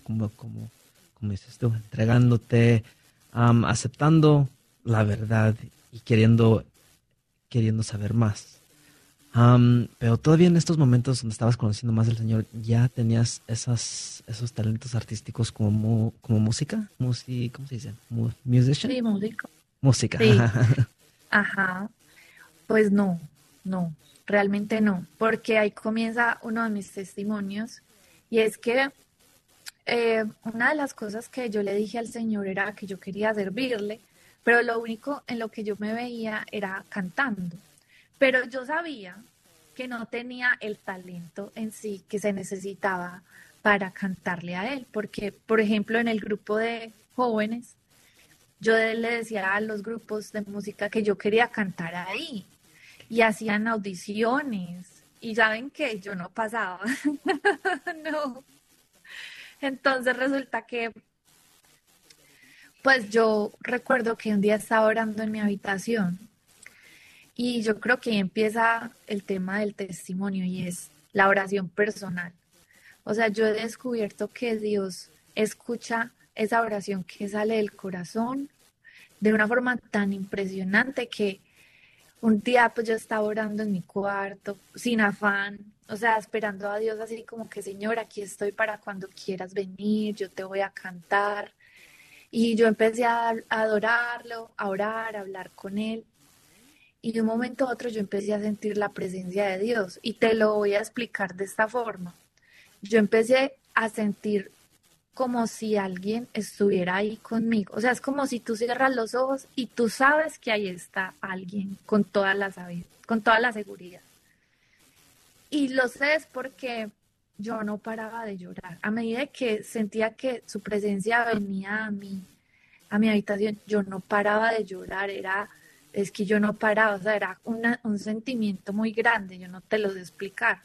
como dices tú, entregándote, aceptando la verdad y queriendo saber más. Pero todavía en estos momentos donde estabas conociendo más del Señor, ¿ya tenías esos talentos artísticos como música? ¿Cómo se dice? ¿Musician? Sí, músico. Música. Sí, ajá. Pues no, no, realmente no, porque ahí comienza uno de mis testimonios y es que una de las cosas que yo le dije al Señor era que yo quería servirle, pero lo único en lo que yo me veía era cantando. Pero yo sabía que no tenía el talento en sí que se necesitaba para cantarle a Él, porque, por ejemplo, en el grupo de jóvenes, yo le decía a los grupos de música que yo quería cantar ahí y hacían audiciones y saben que yo no pasaba, no. Entonces resulta que pues yo recuerdo que un día estaba orando en mi habitación y yo creo que ahí empieza el tema del testimonio y es la oración personal. O sea, yo he descubierto que Dios escucha esa oración que sale del corazón de una forma tan impresionante que un día pues yo estaba orando en mi cuarto, sin afán, o sea, esperando a Dios así como que, Señor, aquí estoy para cuando quieras venir, yo te voy a cantar. Y yo empecé a adorarlo, a orar, a hablar con él. Y de un momento a otro yo empecé a sentir la presencia de Dios. Y te lo voy a explicar de esta forma. Yo empecé a sentir como si alguien estuviera ahí conmigo. O sea, es como si tú cierras los ojos y tú sabes que ahí está alguien con toda la seguridad. Y lo sé es porque yo no paraba de llorar. A medida que sentía que su presencia venía a mi habitación, yo no paraba de llorar, es que yo no paraba, o sea, era un sentimiento muy grande, yo no te lo sé explicar.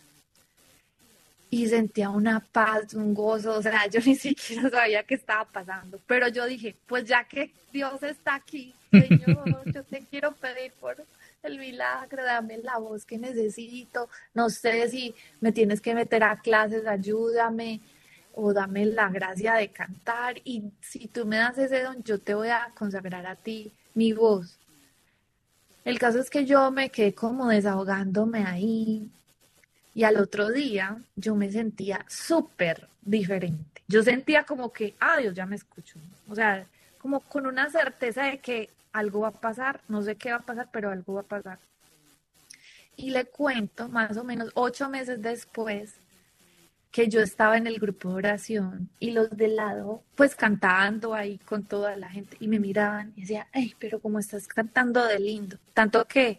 Y sentía una paz, un gozo, o sea, yo ni siquiera sabía qué estaba pasando, pero yo dije, pues ya que Dios está aquí, Señor, yo te quiero pedir por el milagro, dame la voz que necesito, no sé si me tienes que meter a clases, ayúdame, o dame la gracia de cantar, y si tú me das ese don, yo te voy a consagrar a ti mi voz. El caso es que yo me quedé como desahogándome ahí, y al otro día yo me sentía súper diferente. Yo sentía como que, ah, Dios ya me escuchó. O sea, como con una certeza de que algo va a pasar, no sé qué va a pasar, pero algo va a pasar. Y le cuento, más o menos 8 meses después, que yo estaba en el grupo de oración y los del lado, pues cantando ahí con toda la gente y me miraban y decía, ay, pero como estás cantando de lindo. Tanto que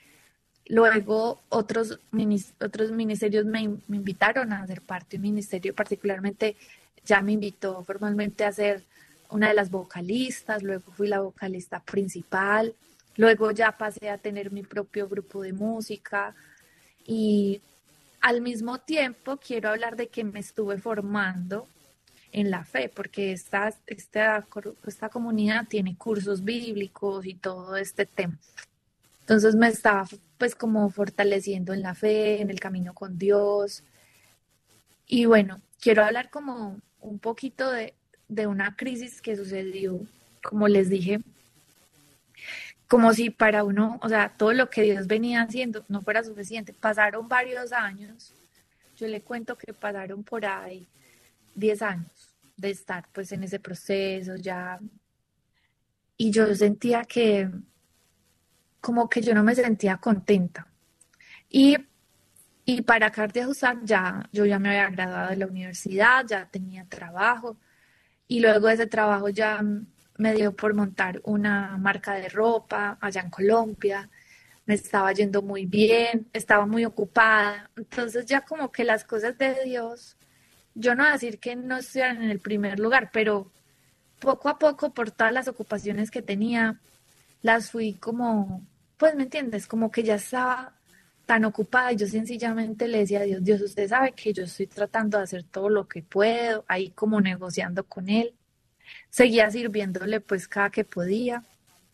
luego otros ministerios me invitaron a ser parte de un ministerio, particularmente ya me invitó formalmente a ser una de las vocalistas, luego fui la vocalista principal, luego ya pasé a tener mi propio grupo de música y al mismo tiempo quiero hablar de que me estuve formando en la fe, porque esta comunidad tiene cursos bíblicos y todo este tema. Entonces me estaba pues como fortaleciendo en la fe, en el camino con Dios. Y bueno, quiero hablar como un poquito de una crisis que sucedió, como les dije, como si para uno, o sea, todo lo que Dios venía haciendo no fuera suficiente. Pasaron varios años, yo le cuento que pasaron por ahí 10 años de estar pues en ese proceso ya. Y yo sentía que como que yo no me sentía contenta. Y Y para acabar de ajustar, yo ya me había graduado de la universidad, ya tenía trabajo y luego de ese trabajo ya me dio por montar una marca de ropa allá en Colombia. Me estaba yendo muy bien, estaba muy ocupada. Entonces ya como que las cosas de Dios, yo no voy a decir que no estuvieran en el primer lugar, pero poco a poco por todas las ocupaciones que tenía, las fui como, pues me entiendes, como que ya estaba tan ocupada y yo sencillamente le decía a Dios, Dios, usted sabe que yo estoy tratando de hacer todo lo que puedo, ahí como negociando con él, seguía sirviéndole pues cada que podía,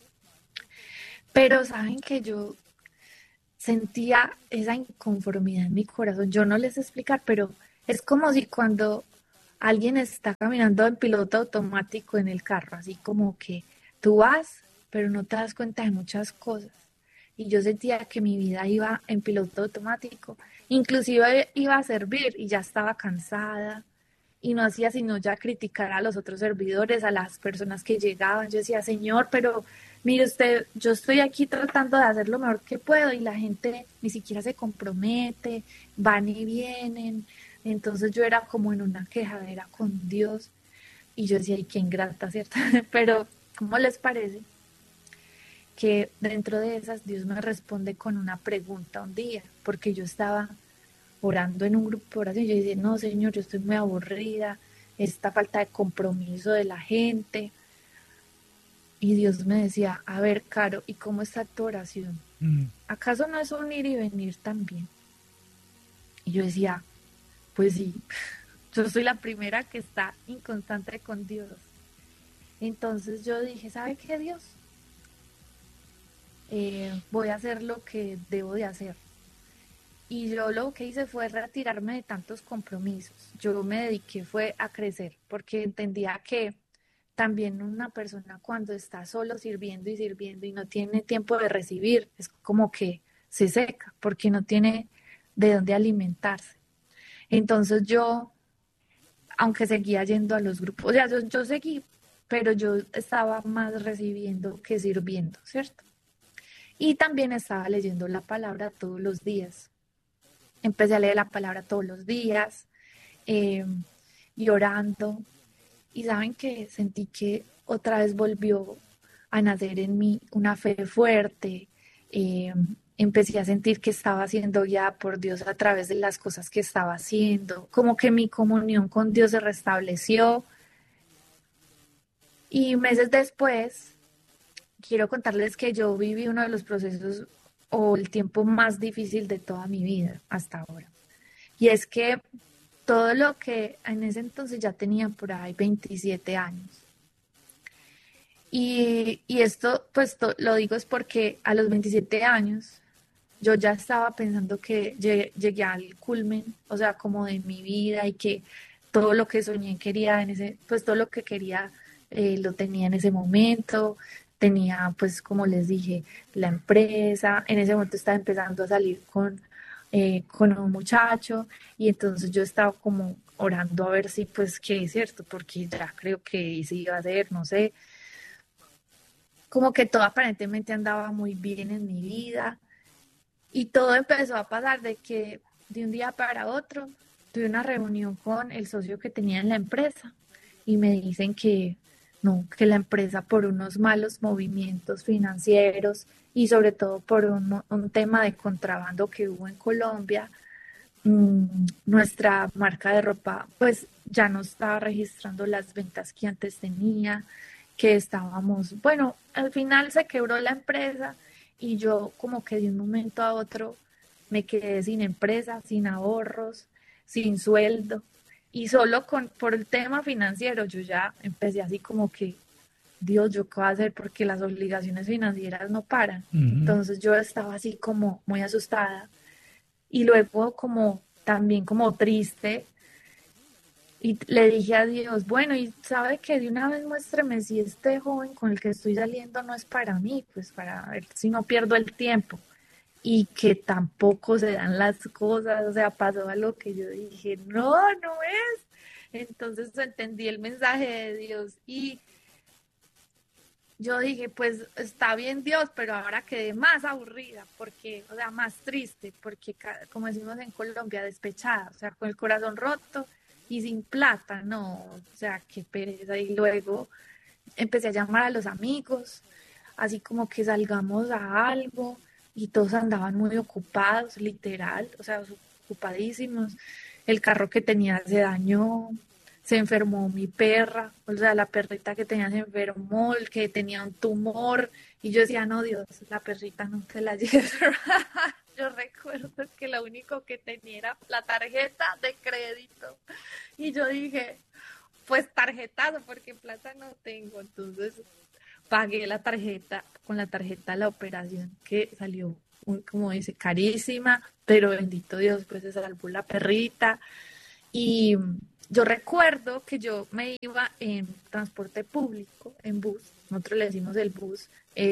pero saben que yo sentía esa inconformidad en mi corazón, yo no les sé explicar, pero es como si cuando alguien está caminando en piloto automático en el carro, así como que tú vas, pero no te das cuenta de muchas cosas. Y yo sentía que mi vida iba en piloto automático, inclusive iba a servir y ya estaba cansada y no hacía sino ya criticar a los otros servidores, a las personas que llegaban. Yo decía, Señor, pero mire usted, yo estoy aquí tratando de hacer lo mejor que puedo y la gente ni siquiera se compromete, van y vienen. Entonces yo era como en una quejadera con Dios y yo decía, ay, qué ingrata, ¿cierto? Pero, ¿cómo les parece que dentro de esas Dios me responde con una pregunta un día? Porque yo estaba orando en un grupo de oración y yo decía, no, Señor, yo estoy muy aburrida, esta falta de compromiso de la gente. Y Dios me decía, a ver, Caro, ¿y cómo está tu oración? ¿Acaso no es un ir y venir también? Y yo decía, pues sí, yo soy la primera que está inconstante con Dios. Entonces yo dije, ¿sabe qué, Dios? Voy a hacer lo que debo de hacer. Y yo lo que hice fue retirarme de tantos compromisos. Yo me dediqué fue a crecer, porque entendía que también una persona cuando está solo sirviendo y sirviendo y no tiene tiempo de recibir, es como que se seca, porque no tiene de dónde alimentarse. Entonces yo, aunque seguía yendo a los grupos, o sea, yo seguí, pero yo estaba más recibiendo que sirviendo, ¿cierto? Y también estaba leyendo la palabra todos los días. Empecé a leer la palabra todos los días, eh, y orando. Y saben que sentí que otra vez volvió a nacer en mí una fe fuerte. eh, Empecé a sentir que estaba siendo guiada por Dios a través de las cosas que estaba haciendo, como que mi comunión con Dios se restableció. Y meses después, quiero contarles que yo viví uno de los procesos o el tiempo más difícil de toda mi vida hasta ahora. Y es que todo lo que en ese entonces ya tenía por ahí 27 años. Y esto, pues lo digo es porque a los 27 años yo ya estaba pensando que llegué al culmen, o sea, como de mi vida y que todo lo que soñé quería en ese, pues todo lo que quería lo tenía en ese momento. Tenía, pues, como les dije, la empresa. En ese momento estaba empezando a salir con un muchacho y entonces yo estaba como orando a ver si, pues, qué es cierto, porque ya creo que sí iba a ser, no sé, como que todo aparentemente andaba muy bien en mi vida y todo empezó a pasar de que de un día para otro tuve una reunión con el socio que tenía en la empresa y me dicen que no, que la empresa por unos malos movimientos financieros y sobre todo por un tema de contrabando que hubo en Colombia, nuestra marca de ropa pues ya no estaba registrando las ventas que antes tenía, que estábamos, bueno, al final se quebró la empresa y yo como que de un momento a otro me quedé sin empresa, sin ahorros, sin sueldo y solo por el tema financiero yo ya empecé así como que, Dios, ¿yo qué voy a hacer? Porque las obligaciones financieras no paran. Entonces yo estaba así como muy asustada y luego como también como triste y le dije a Dios, bueno, y sabe que de una vez muéstreme si este joven con el que estoy saliendo no es para mí, pues para ver si no pierdo el tiempo y que tampoco se dan las cosas, o sea, pasó algo que yo dije, no, no es. Entonces entendí el mensaje de Dios y yo dije, pues está bien Dios, pero ahora quedé más aburrida, porque, o sea, más triste, porque como decimos en Colombia, despechada, o sea, con el corazón roto y sin plata, no, o sea, qué pereza. Y luego empecé a llamar a los amigos, así como que salgamos a algo, y todos andaban muy ocupados, literal, o sea, ocupadísimos. El carro que tenía se dañó, se enfermó mi perra, o sea, la perrita que tenía se enfermó, el que tenía un tumor, y yo decía, no, Dios, la perrita no te la lleves. Yo recuerdo que lo único que tenía era la tarjeta de crédito, y yo dije, pues tarjetazo, porque plata no tengo, entonces pagué la tarjeta, con la tarjeta la operación que salió, como dice, carísima, pero bendito Dios, pues se salvó la perrita. Y, Yo recuerdo que yo me iba en transporte público, en bus, nosotros le decimos el bus,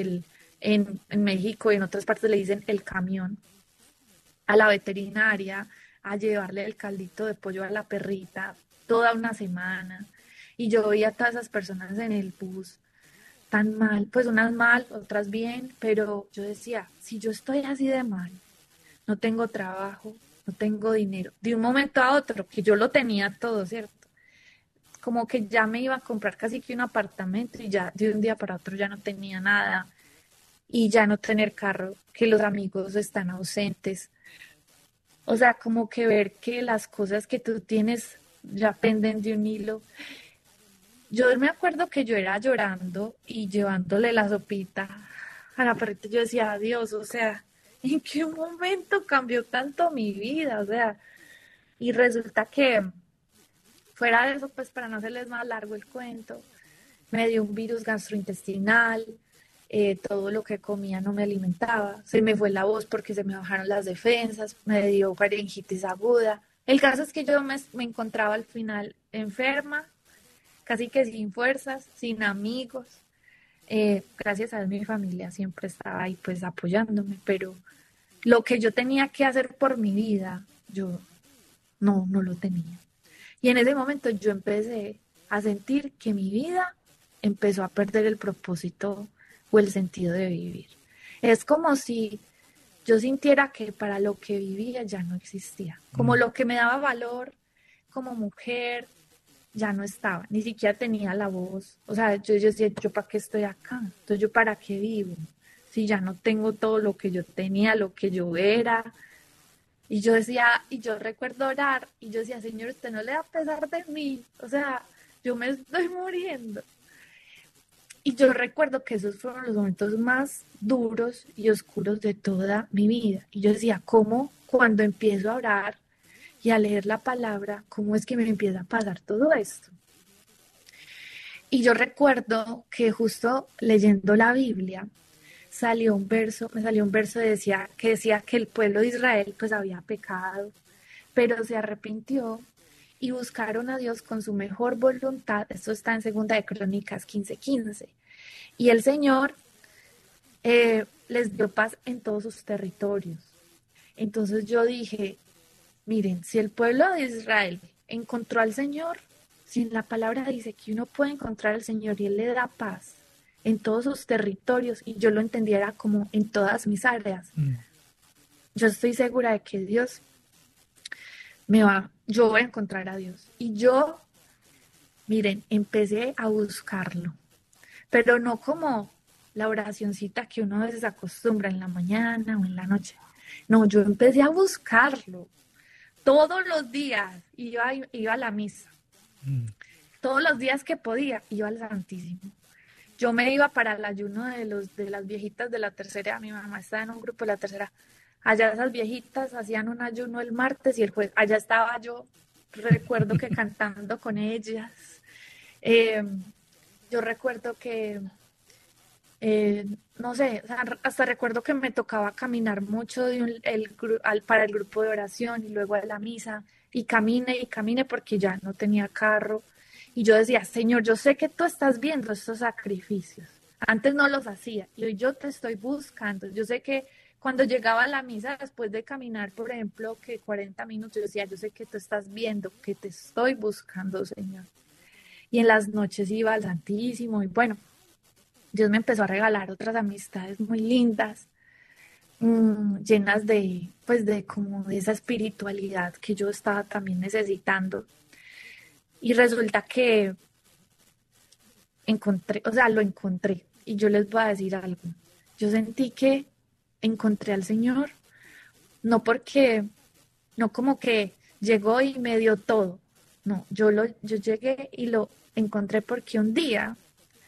en México y en otras partes le dicen el camión, a la veterinaria, a llevarle el caldito de pollo a la perrita toda una semana. Y yo veía a todas esas personas en el bus tan mal, pues unas mal, otras bien, pero yo decía, si yo estoy así de mal, no tengo trabajo, no tengo dinero, de un momento a otro, que yo lo tenía todo, ¿cierto? Como que ya me iba a comprar casi que un apartamento y ya de un día para otro ya no tenía nada y ya no tener carro, que los amigos están ausentes. O sea, como que ver que las cosas que tú tienes ya penden de un hilo. Yo me acuerdo que yo era llorando y llevándole la sopita a la perrita. Yo decía, adiós, o sea, ¿en qué momento cambió tanto mi vida? O sea, y resulta que fuera de eso, pues para no hacerles más largo el cuento, me dio un virus gastrointestinal, todo lo que comía no me alimentaba, se me fue la voz porque se me bajaron las defensas, me dio faringitis aguda. El caso es que yo me encontraba al final enferma, casi que sin fuerzas, sin amigos. Gracias a Dios mi familia siempre estaba ahí pues apoyándome, pero lo que yo tenía que hacer por mi vida, yo no lo tenía. Y en ese momento yo empecé a sentir que mi vida empezó a perder el propósito o el sentido de vivir. Es como si yo sintiera que para lo que vivía ya no existía, como lo que me daba valor como mujer ya no estaba, ni siquiera tenía la voz, o sea, yo decía, ¿yo para qué estoy acá? Entonces, ¿yo para qué vivo? Si ya no tengo todo lo que yo tenía, lo que yo era. Y yo decía, y yo recuerdo orar, y yo decía, Señor, usted no le da pesar de mí, o sea, yo me estoy muriendo. Y yo recuerdo que esos fueron los momentos más duros y oscuros de toda mi vida. Y yo decía, ¿cómo cuando empiezo a orar y a leer la palabra, cómo es que me empieza a pasar todo esto? Y yo recuerdo que justo leyendo la Biblia, me salió un verso que decía que el pueblo de Israel pues había pecado, pero se arrepintió y buscaron a Dios con su mejor voluntad. Esto está en Segunda de Crónicas 15:15. Y el Señor les dio paz en todos sus territorios. Entonces yo dije, miren, si el pueblo de Israel encontró al Señor, si en la palabra dice que uno puede encontrar al Señor y Él le da paz en todos sus territorios, y yo lo entendiera como en todas mis áreas, yo estoy segura de que Dios yo voy a encontrar a Dios. Y yo, miren, empecé a buscarlo, pero no como la oracioncita que uno a veces acostumbra en la mañana o en la noche. No, yo empecé a buscarlo todos los días, iba a la misa. Todos los días que podía, iba al Santísimo. Yo me iba para el ayuno de las viejitas de la tercera, mi mamá estaba en un grupo de la tercera. Allá esas viejitas hacían un ayuno el martes y el jueves. Allá estaba yo, recuerdo que cantando con ellas. Yo recuerdo que, no sé, o sea, hasta recuerdo que me tocaba caminar mucho para el grupo de oración y luego a la misa. Y caminé porque ya no tenía carro. Y yo decía, Señor, yo sé que tú estás viendo estos sacrificios. Antes no los hacía y hoy yo te estoy buscando. Yo sé que cuando llegaba a la misa, después de caminar, por ejemplo, que 40 minutos, yo decía, yo sé que tú estás viendo, que te estoy buscando, Señor. Y en las noches iba al Santísimo y bueno, Dios me empezó a regalar otras amistades muy lindas, llenas de, pues de como de esa espiritualidad que yo estaba también necesitando. Y resulta que lo encontré. Y yo les voy a decir algo. Yo sentí que encontré al Señor, no porque, no como que llegó y me dio todo. No, yo llegué y lo encontré porque un día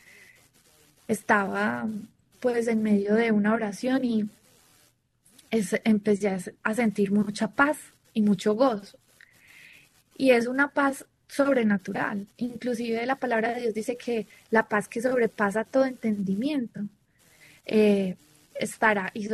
estaba pues en medio de una oración y empecé a sentir mucha paz y mucho gozo. Y es una paz sobrenatural. Inclusive la palabra de Dios dice que la paz que sobrepasa todo entendimiento estará y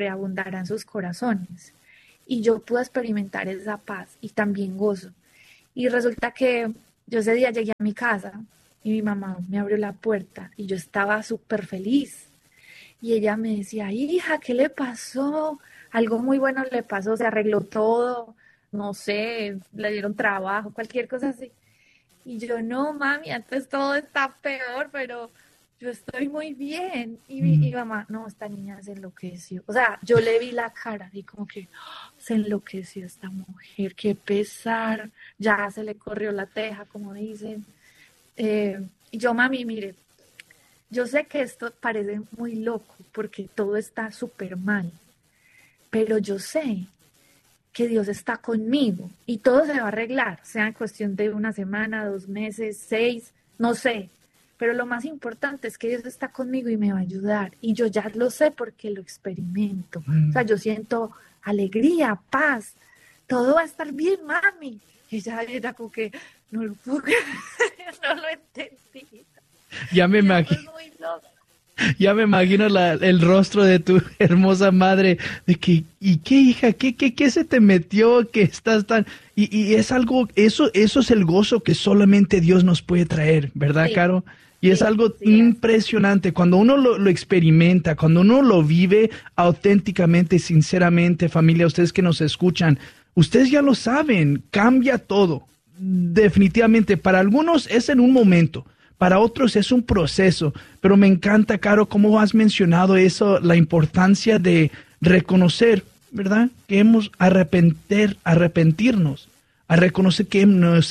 sobreabundará en sus corazones. Y yo pude experimentar esa paz y también gozo. Y resulta que yo ese día llegué a mi casa y mi mamá me abrió la puerta y yo estaba súper feliz. Y ella me decía, hija, ¿qué le pasó? Algo muy bueno le pasó, se arregló todo, no sé, le dieron trabajo, cualquier cosa así. Y yo, no, mami, antes todo está peor, pero yo estoy muy bien. Y mi mamá, no, esta niña se enloqueció. O sea, yo le vi la cara y como que se enloqueció esta mujer, qué pesar, ya se le corrió la teja, como dicen. Y yo, mami, mire, yo sé que esto parece muy loco porque todo está súper mal, pero yo sé que Dios está conmigo y todo se va a arreglar, sea en cuestión de una semana, 2 meses, 6, no sé. Pero lo más importante es que Dios está conmigo y me va a ayudar. Y yo ya lo sé porque lo experimento. O sea, yo siento alegría, paz. Todo va a estar bien, mami. Y ella era como que no lo puedo creer, no lo entendí. Ya me Y yo, imagino. pues, muy loco. Ya me imagino el rostro de tu hermosa madre, de que, ¿y qué, hija? ¿Qué se te metió? Que estás tan... Y es algo, eso es el gozo que solamente Dios nos puede traer, ¿verdad, Sí, Caro? Y es sí, algo sí, impresionante. Cuando uno lo experimenta, cuando uno lo vive auténticamente, sinceramente, familia, ustedes que nos escuchan, ustedes ya lo saben, cambia todo. Definitivamente, para algunos es en un momento. Para otros es un proceso, pero me encanta, Caro, cómo has mencionado eso, la importancia de reconocer, ¿verdad? Que hemos arrepentirnos, a reconocer que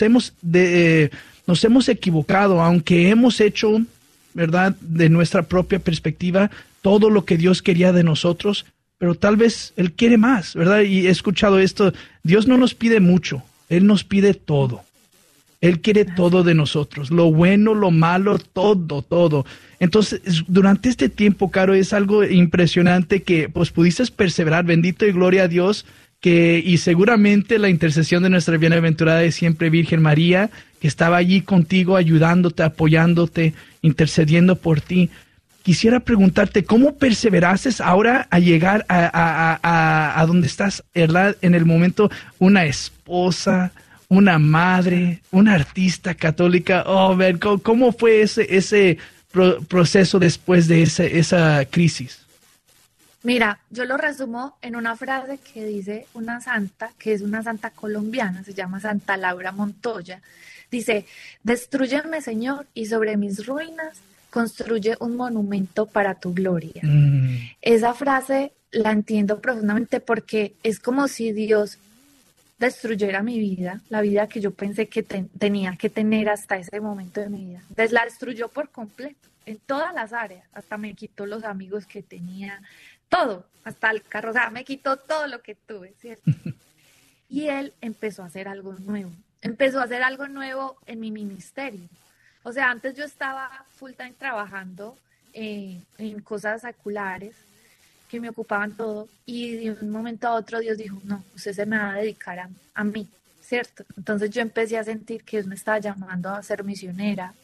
nos hemos equivocado, aunque hemos hecho, ¿verdad? De nuestra propia perspectiva, todo lo que Dios quería de nosotros, pero tal vez Él quiere más, ¿verdad? Y he escuchado esto, Dios no nos pide mucho, Él nos pide todo. Él quiere todo de nosotros, lo bueno, lo malo, todo, todo. Entonces, durante este tiempo, Caro, es algo impresionante que pues pudiste perseverar, bendito y gloria a Dios, y seguramente la intercesión de nuestra bienaventurada y siempre Virgen María, que estaba allí contigo, ayudándote, apoyándote, intercediendo por ti. Quisiera preguntarte, ¿cómo perseveraste ahora a llegar a donde estás, ¿verdad? En el momento, una esposa, una madre, una artista católica. Oh, man, ¿cómo fue ese proceso después de esa crisis? Mira, yo lo resumo en una frase que dice una santa, que es una santa colombiana, se llama Santa Laura Montoya. Dice, destrúyeme, Señor, y sobre mis ruinas construye un monumento para tu gloria. Mm, Esa frase la entiendo profundamente porque es como si Dios destruyera mi vida, la vida que yo pensé que tenía que tener hasta ese momento de mi vida. La destruyó por completo, en todas las áreas, hasta me quitó los amigos que tenía, todo, hasta el carro, o sea, me quitó todo lo que tuve, ¿cierto? Y él empezó a hacer algo nuevo en mi ministerio. O sea, antes yo estaba full time trabajando en cosas seculares que me ocupaban todo y de un momento a otro Dios dijo, no, usted se me va a dedicar a mí, ¿cierto? Entonces yo empecé a sentir que Dios me estaba llamando a ser misionera.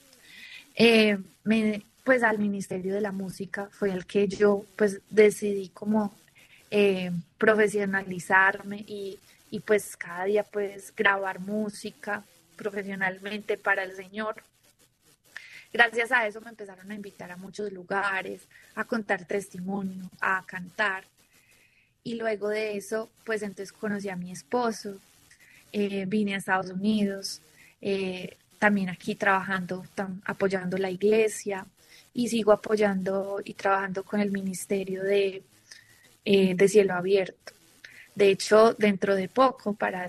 Pues al Ministerio de la Música fue el que yo pues decidí como profesionalizarme y pues cada día pues grabar música profesionalmente para el Señor. Gracias a eso me empezaron a invitar a muchos lugares, a contar testimonio, a cantar. Y luego de eso, pues entonces conocí a mi esposo, vine a Estados Unidos, también aquí trabajando, apoyando la iglesia y sigo apoyando y trabajando con el ministerio de Cielo Abierto. De hecho, dentro de poco, para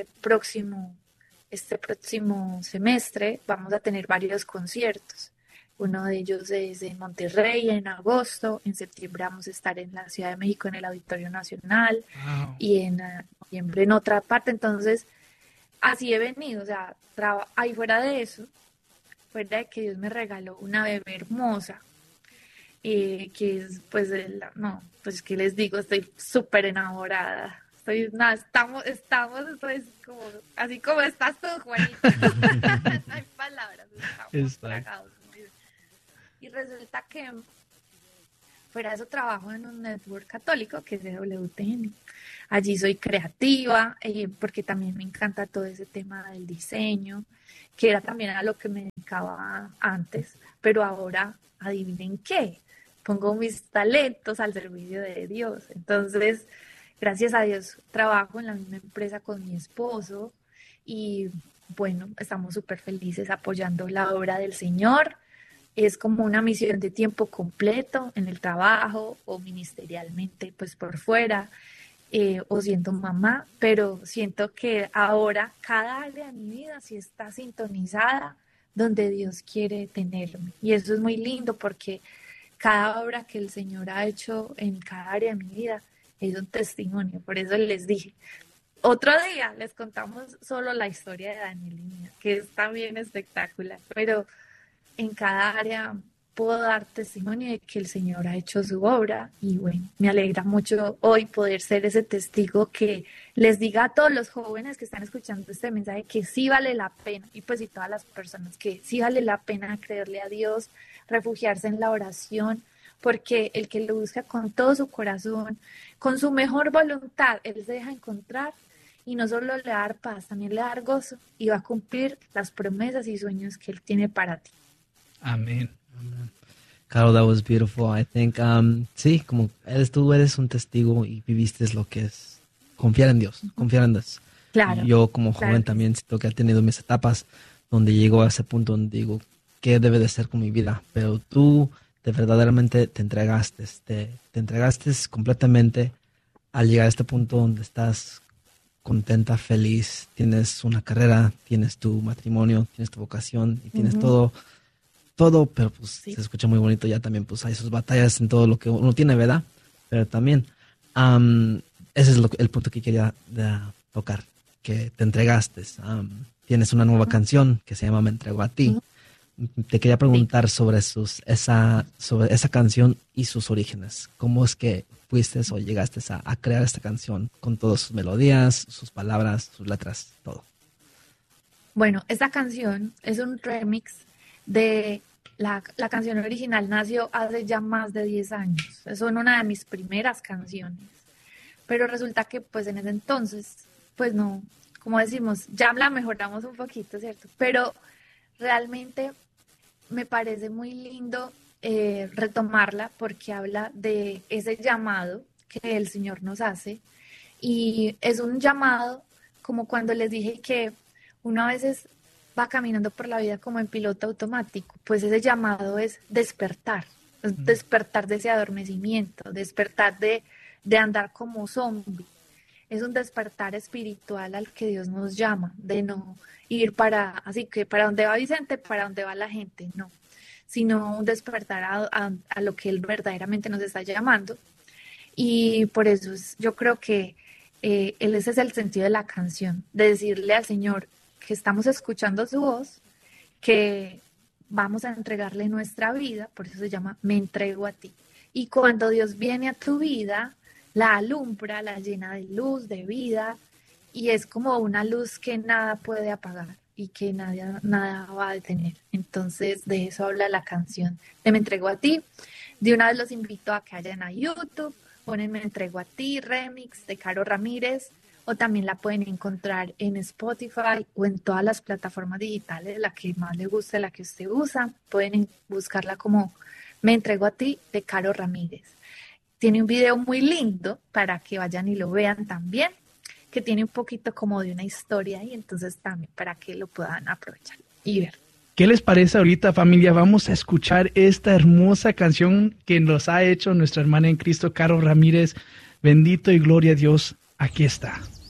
este próximo semestre vamos a tener varios conciertos. Uno de ellos es en Monterrey en agosto, en septiembre vamos a estar en la Ciudad de México en el Auditorio Nacional wow. y en noviembre en otra parte. Entonces, así he venido, o sea, ahí fuera de eso, fuera de que Dios me regaló una bebé hermosa, que es pues, no, pues que les digo, estoy súper enamorada. Estoy como, así como estás tú, Juanita. No hay palabras, estamos Está. tragados. Y resulta que fuera de eso trabajo en un network católico que es de WTN. Allí soy creativa, porque también me encanta todo ese tema del diseño, que era también a lo que me dedicaba antes, pero ahora, adivinen qué, pongo mis talentos al servicio de Dios. Entonces, gracias a Dios, trabajo en la misma empresa con mi esposo y bueno, estamos súper felices apoyando la obra del Señor. Es como una misión de tiempo completo en el trabajo o ministerialmente, pues por fuera, o siendo mamá, pero siento que ahora cada área de mi vida sí está sintonizada donde Dios quiere tenerme. Y eso es muy lindo porque cada obra que el Señor ha hecho en cada área de mi vida es un testimonio. Por eso les dije, otro día les contamos solo la historia de Daniel y mía, que es también espectacular, pero en cada área puedo dar testimonio de que el Señor ha hecho su obra y bueno, me alegra mucho hoy poder ser ese testigo que les diga a todos los jóvenes que están escuchando este mensaje que sí vale la pena y pues y todas las personas que sí vale la pena creerle a Dios, refugiarse en la oración, porque el que lo busca con todo su corazón, con su mejor voluntad, Él se deja encontrar y no solo le va a dar paz, también le va a dar gozo y va a cumplir las promesas y sueños que Él tiene para ti. Amén. Carol, that was beautiful. I think, sí, como tú eres un testigo y viviste lo que es confiar en Dios, confiar en Dios. Claro. Yo como claro joven también siento que he tenido mis etapas donde llego a ese punto donde digo, ¿qué debe de ser con mi vida? Pero tú verdaderamente te entregaste completamente al llegar a este punto donde estás contenta, feliz, tienes una carrera, tienes tu matrimonio, tienes tu vocación y tienes todo, pero pues Sí. se escucha muy bonito ya también, pues hay sus batallas en todo lo que uno tiene, ¿verdad? Pero también, ese es el punto que quería tocar, que te entregaste. Tienes una nueva canción que se llama Me entrego a ti. Te quería preguntar sobre esa canción y sus orígenes. ¿Cómo es que fuiste o llegaste a crear esta canción con todas sus melodías, sus palabras, sus letras, todo? Bueno, esta canción es un remix de la canción original, nació hace ya más de 10 años. Son una de mis primeras canciones. Pero resulta que pues en ese entonces, pues no, como decimos, ya la mejoramos un poquito, ¿cierto? Pero realmente me parece muy lindo retomarla porque habla de ese llamado que el Señor nos hace y es un llamado como cuando les dije que uno a veces va caminando por la vida como en piloto automático, pues ese llamado es despertar de ese adormecimiento, despertar de andar como zombie. Es un despertar espiritual al que Dios nos llama, de no ir así que para donde va Vicente, para donde va la gente, no, sino un despertar a lo que Él verdaderamente nos está llamando. Y por eso yo creo que ese es el sentido de la canción, de decirle al Señor que estamos escuchando su voz, que vamos a entregarle nuestra vida, por eso se llama Me entrego a ti. Y cuando Dios viene a tu vida, la alumbra, la llena de luz, de vida, y es como una luz que nada puede apagar y que nada va a detener. Entonces, de eso habla la canción de Me entrego a ti. De una vez los invito a que vayan a YouTube, ponen Me entrego a ti, remix de Caro Ramírez, o también la pueden encontrar en Spotify o en todas las plataformas digitales, la que más les guste, la que usted usa. Pueden buscarla como Me entrego a ti de Caro Ramírez. Tiene un video muy lindo para que vayan y lo vean también, que tiene un poquito como de una historia y entonces también para que lo puedan aprovechar y ver. ¿Qué les parece ahorita, familia? Vamos a escuchar esta hermosa canción que nos ha hecho nuestra hermana en Cristo, Caro Ramírez. Bendito y gloria a Dios. Aquí está.